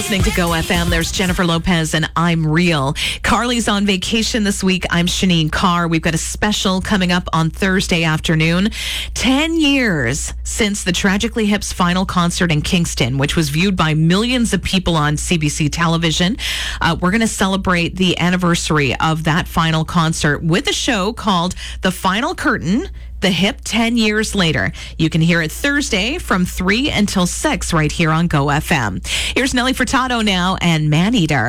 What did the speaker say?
Listening to Go FM, there's Jennifer Lopez and I'm Real. Carly's on vacation this week. I'm Shanine Carr. We've got a special coming up on Thursday afternoon. 10 years since the Tragically Hip's final concert in Kingston, which was viewed by millions of people on CBC television. We're going to celebrate the anniversary of that final concert with a show called The Final Curtain, The Hip 10 years later. You can hear it Thursday from 3 until 6 right here on Go FM. Here's Nelly Furtado now and Maneater.